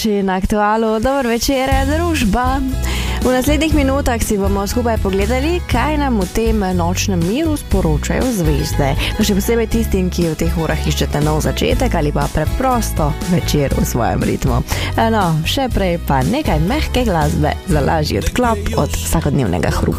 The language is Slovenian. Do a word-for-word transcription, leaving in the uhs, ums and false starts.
Na Aktualu, dober večer, družba. V naslednjih minutah si bomo skupaj pogledali, kaj nam v tem nočnem miru sporočajo zvezde. Še posebej tistim, ki v teh urah iščete nov začetek ali pa preprosto večer v svojem ritmu. No, še prej pa nekaj mehke glasbe za lažji odklop od vsakodnevnega hrupa.